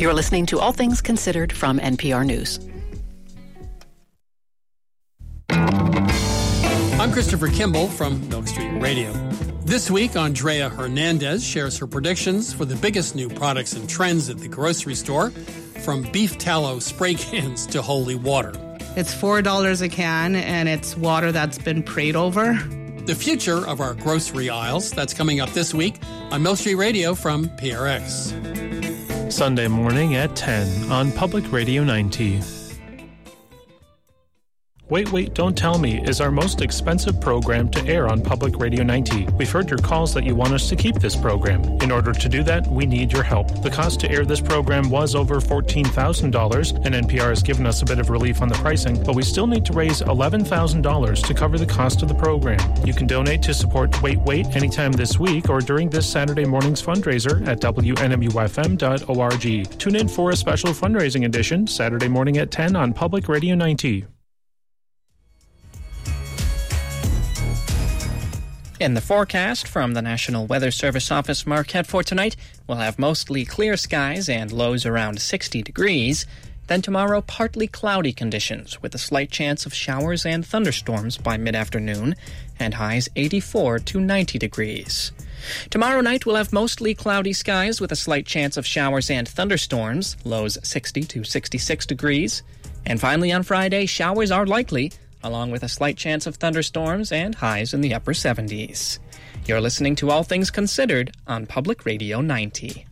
You're listening to All Things Considered from NPR News. I'm Christopher Kimball from Milk Street Radio. This week, Andrea Hernandez shares her predictions for the biggest new products and trends at the grocery store, from beef tallow spray cans to holy water. It's $4 a can, and it's water that's been prayed over. The future of our grocery aisles, that's coming up this week on Milk Street Radio from PRX. Sunday morning at 10 on Public Radio 90. Wait, Don't Tell Me is our most expensive program to air on Public Radio 90. We've heard your calls that you want us to keep this program. In order to do that, we need your help. The cost to air this program was over $14,000, and NPR has given us a bit of relief on the pricing, but we still need to raise $11,000 to cover the cost of the program. You can donate to support Wait anytime this week or during this Saturday morning's fundraiser at WNMUFM.org. Tune in for a special fundraising edition Saturday morning at 10 on Public Radio 90. In the forecast from the National Weather Service Office Marquette for tonight, we'll have mostly clear skies and lows around 60 degrees. Then tomorrow, partly cloudy conditions with a slight chance of showers and thunderstorms by mid-afternoon, and highs 84 to 90 degrees. Tomorrow night, we'll have mostly cloudy skies with a slight chance of showers and thunderstorms, lows 60 to 66 degrees. And finally on Friday, showers are likely, along with a slight chance of thunderstorms and highs in the upper 70s. You're listening to All Things Considered on Public Radio 90.